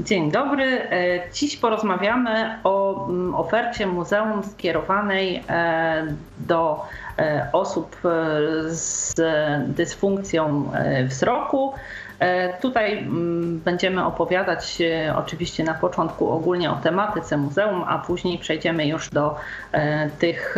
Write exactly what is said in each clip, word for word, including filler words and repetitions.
Dzień dobry. Dziś porozmawiamy o ofercie muzeum skierowanej do osób z dysfunkcją wzroku. Tutaj będziemy opowiadać oczywiście na początku ogólnie o tematyce muzeum, a później przejdziemy już do tych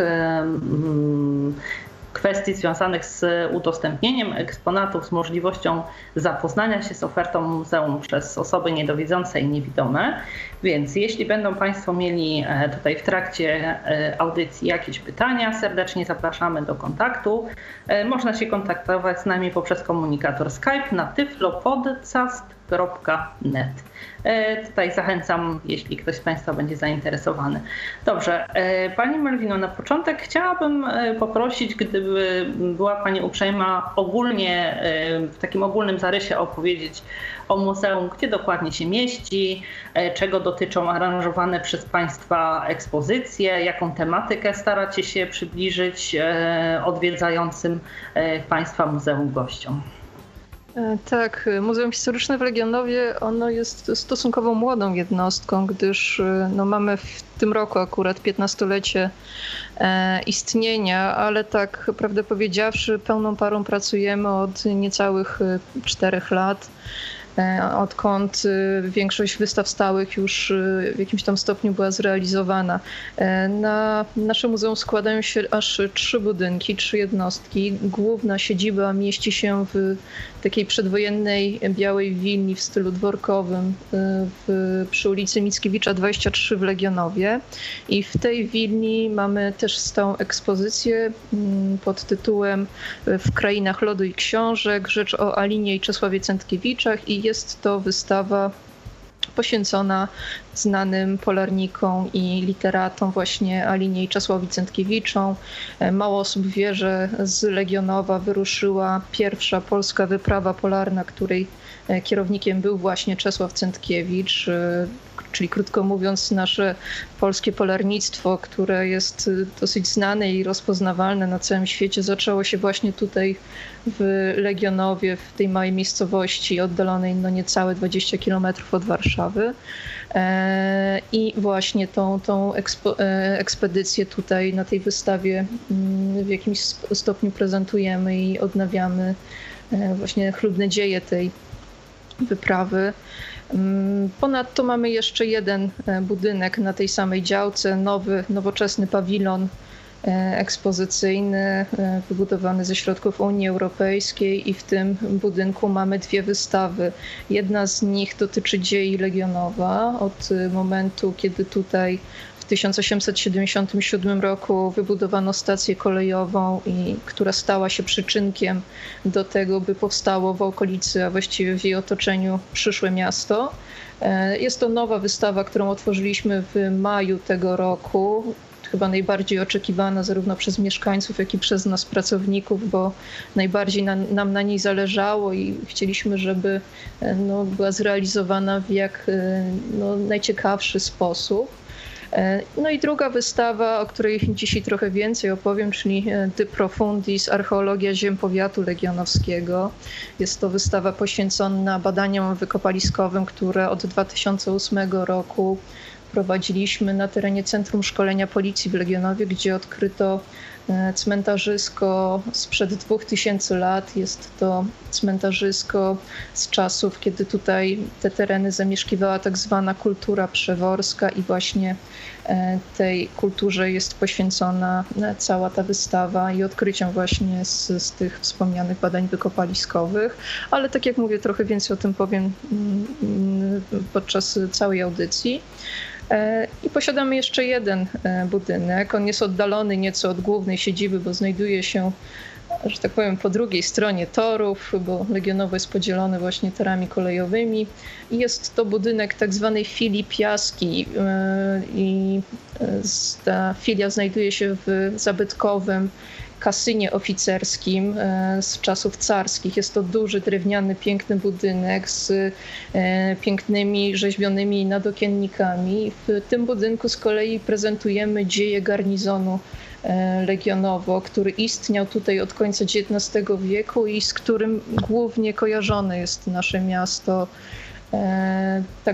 kwestii związanych z udostępnieniem eksponatów, z możliwością zapoznania się z ofertą muzeum przez osoby niedowidzące i niewidome. Więc jeśli będą Państwo mieli tutaj w trakcie audycji jakieś pytania, serdecznie zapraszamy do kontaktu. Można się kontaktować z nami poprzez komunikator Skype na tyflopodcast kropka net. Tutaj zachęcam, jeśli ktoś z Państwa będzie zainteresowany. Dobrze, Pani Malwino, na początek chciałabym poprosić, gdyby była Pani uprzejma ogólnie, w takim ogólnym zarysie opowiedzieć o muzeum, gdzie dokładnie się mieści, czego dotyczą aranżowane przez Państwa ekspozycje, jaką tematykę staracie się przybliżyć odwiedzającym Państwa muzeum gościom. Tak, Muzeum Historyczne w Legionowie ono jest stosunkowo młodą jednostką, gdyż no, mamy w tym roku akurat piętnastolecie e, istnienia, ale tak prawdę powiedziawszy pełną parą pracujemy od niecałych czterech lat. Odkąd większość wystaw stałych już w jakimś tam stopniu była zrealizowana. Na nasze muzeum składają się aż trzy budynki, trzy jednostki. Główna siedziba mieści się w takiej przedwojennej białej willi w stylu dworkowym w, przy ulicy Mickiewicza dwadzieścia trzy w Legionowie. I w tej willi mamy też stałą ekspozycję pod tytułem W krainach lodu i książek, rzecz o Alinie i Czesławie Cętkiewiczach i jest to wystawa poświęcona znanym polarnikom i literatom właśnie Alinie i Czesławowi Cętkiewiczom. Mało osób wie, że z Legionowa wyruszyła pierwsza polska wyprawa polarna, której kierownikiem był właśnie Czesław Cętkiewicz, czyli krótko mówiąc nasze polskie polarnictwo, które jest dosyć znane i rozpoznawalne na całym świecie, zaczęło się właśnie tutaj w Legionowie, w tej małej miejscowości oddalonej no niecałe dwadzieścia kilometrów od Warszawy. I właśnie tą, tą ekspo, ekspedycję tutaj na tej wystawie w jakimś stopniu prezentujemy i odnawiamy właśnie chlubne dzieje tej wyprawy. Ponadto mamy jeszcze jeden budynek na tej samej działce, nowy, nowoczesny pawilon ekspozycyjny wybudowany ze środków Unii Europejskiej i w tym budynku mamy dwie wystawy. Jedna z nich dotyczy dziei Legionowa od momentu, kiedy tutaj w tysiąc osiemset siedemdziesiątym siódmym roku wybudowano stację kolejową, i która stała się przyczynkiem do tego, by powstało w okolicy, a właściwie w jej otoczeniu przyszłe miasto. Jest to nowa wystawa, którą otworzyliśmy w maju tego roku. Chyba najbardziej oczekiwana zarówno przez mieszkańców, jak i przez nas pracowników, bo najbardziej na, nam na niej zależało i chcieliśmy, żeby no, była zrealizowana w jak no, najciekawszy sposób. No i druga wystawa, o której dzisiaj trochę więcej opowiem, czyli De Profundis, archeologia ziem powiatu legionowskiego. Jest to wystawa poświęcona badaniom wykopaliskowym, które od dwa tysiące ósmego roku prowadziliśmy na terenie Centrum Szkolenia Policji w Legionowie, gdzie odkryto cmentarzysko sprzed dwóch tysięcy lat. Jest to cmentarzysko z czasów, kiedy tutaj te tereny zamieszkiwała tak zwana kultura przeworska i właśnie tej kulturze jest poświęcona cała ta wystawa i odkryciom właśnie z, z tych wspomnianych badań wykopaliskowych. Ale tak jak mówię, trochę więcej o tym powiem podczas całej audycji. I posiadamy jeszcze jeden budynek. On jest oddalony nieco od głównej siedziby, bo znajduje się, że tak powiem, po drugiej stronie torów, bo Legionowo jest podzielone właśnie torami kolejowymi. I jest to budynek tak zwanej filii Piaski i ta filia znajduje się w zabytkowym kasynie oficerskim z czasów carskich. Jest to duży, drewniany, piękny budynek z pięknymi, rzeźbionymi nadokiennikami. W tym budynku z kolei prezentujemy dzieje garnizonu Legionowo, który istniał tutaj od końca dziewiętnastego wieku i z którym głównie kojarzone jest nasze miasto.